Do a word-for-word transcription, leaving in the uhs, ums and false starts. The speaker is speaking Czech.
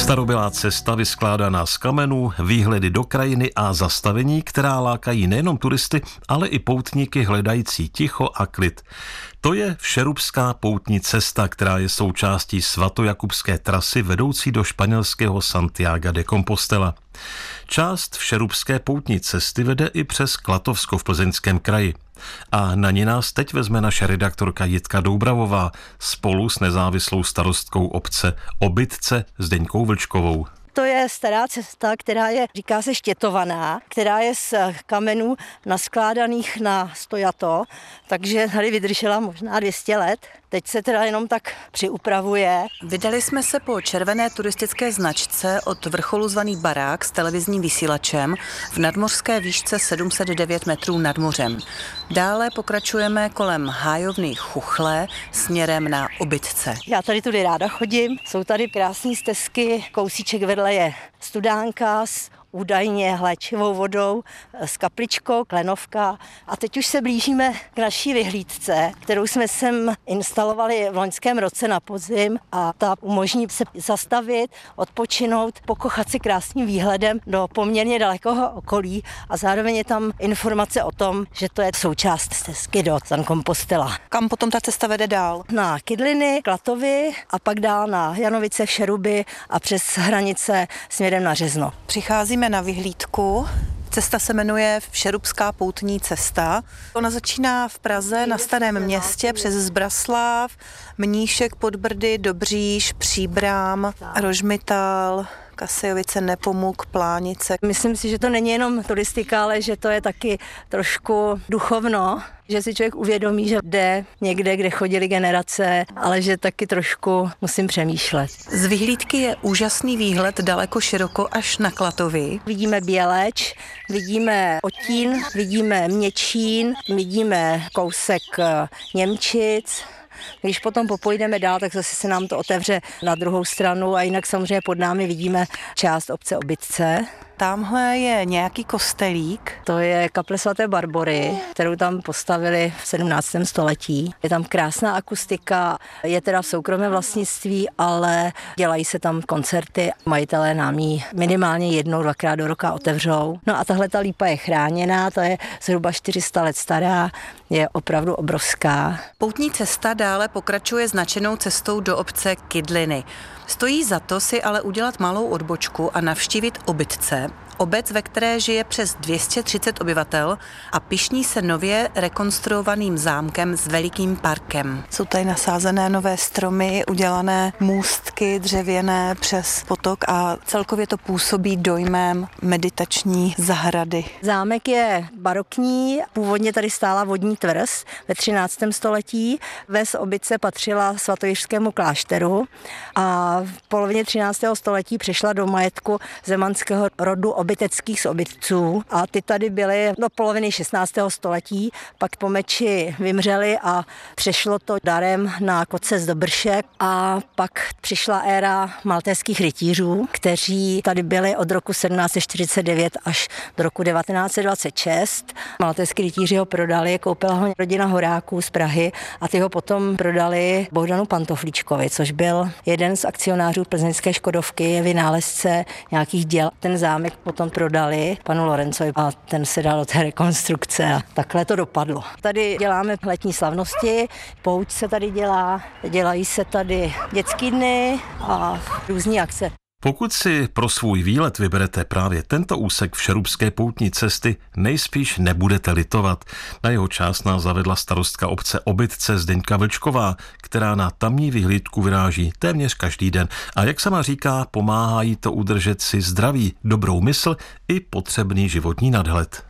Starobylá cesta vyskládaná z kamenů, výhledy do krajiny a zastavení, která lákají nejenom turisty, ale i poutníky hledající ticho a klid. To je Všerupská poutní cesta, která je součástí svatojakubské trasy vedoucí do španělského Santiaga de Compostela. Část Všerupské poutní cesty vede i přes Klatovsko v Plzeňském kraji. A na ní nás teď vezme naše redaktorka Jitka Doubravová spolu s nezávislou starostkou obce Obytce Zdeňkou Vlčkovou. To je stará cesta, která je, říká se štětovaná, která je z kamenů naskládaných na stojato, takže tady vydržela možná dvě stě let. Teď se teda jenom tak přiupravuje. Vydali jsme se po červené turistické značce od vrcholu zvaný Barák s televizním vysílačem v nadmořské výšce sedm set devět metrů nad mořem. Dále pokračujeme kolem hájovny Chuchle směrem na Obytce. Já tady tudy ráda chodím, jsou tady krásné stezky, kousíček vedle je studánka s údajně léčivou vodou, s kapličkou, klenovka. A teď už se blížíme k naší vyhlídce, kterou jsme sem instalovali v loňském roce na podzim a ta umožní se zastavit, odpočinout, pokochat si krásným výhledem do poměrně dalekého okolí a zároveň je tam informace o tom, že to je součást stezky do San Compostela. Kam potom ta cesta vede dál? Na Kydliny, Klatovy a pak dál na Janovice, Všeruby a přes hranice směrem na Řezno. Přicházíme na vyhlídku. Cesta se jmenuje Všerupská poutní cesta. Ona začíná v Praze na Starém Městě přes Zbraslav, Mníšek, Podbrdy, Dobříš, Příbram, Rožmitál, Kasejovice, Nepomuk, Plánice. Myslím si, že to není jenom turistika, ale že to je taky trošku duchovno, že si člověk uvědomí, že jde někde, kde chodili generace, ale že taky trošku musím přemýšlet. Z vyhlídky je úžasný výhled daleko široko až na Klatovy. Vidíme Běleč, vidíme Otín, vidíme Měčín, vidíme kousek Němčic. Když potom popojdeme dál, tak zase se nám to otevře na druhou stranu a jinak samozřejmě pod námi vidíme část obce Obytce. Tamhle je nějaký kostelík. To je kaple svaté Barbory, kterou tam postavili v sedmnáctém století. Je tam krásná akustika, je teda v soukromém vlastnictví, ale dělají se tam koncerty. Majitelé nám ji minimálně jednou, dvakrát do roka otevřou. No a tahle ta lípa je chráněná, to je zhruba čtyři sta let stará, je opravdu obrovská. Poutní cesta dále pokračuje značenou cestou do obce Kydliny. Stojí za to si ale udělat malou odbočku a navštívit Obytce, obec, ve které žije přes dvě stě třicet obyvatel a pyšní se nově rekonstruovaným zámkem s velikým parkem. Jsou tady nasázené nové stromy, udělané můstky dřevěné přes potok a celkově to působí dojmem meditační zahrady. Zámek je barokní, původně tady stála vodní tvrz ve třináctém století. Ves Obytce patřila svatojišskému klášteru a v polovině třináctého století přešla do majetku zemanského rodu obyteckých z Obytců a ty tady byly do poloviny šestnáctého století, pak po meči vymřeli a přešlo to darem na Koce z Dobršek a pak přišla éra maltéských rytířů, kteří tady byli od roku sedmnáct set čtyřicet devět až do roku devatenáct set dvacet šest. Maltéský rytíři ho prodali, koupila ho rodina Horáků z Prahy a ty ho potom prodali Bohdanu Pantoflíčkovi, což byl jeden z akcionářů plzeňské Škodovky, vynálezce nějakých děl. Ten zámek potom prodali panu Lorencovi a ten se dal do té rekonstrukce a takhle to dopadlo. Tady děláme letní slavnosti, pouť se tady dělá, dělají se tady dětský dny a různý akce. Pokud si pro svůj výlet vyberete právě tento úsek Všerupské poutní cesty, nejspíš nebudete litovat. Na jeho část nás zavedla starostka obce Obytce Zdeňka Vlčková, která na tamní vyhlídku vyráží téměř každý den. A jak sama říká, pomáhá jí to udržet si zdraví, dobrou mysl i potřebný životní nadhled.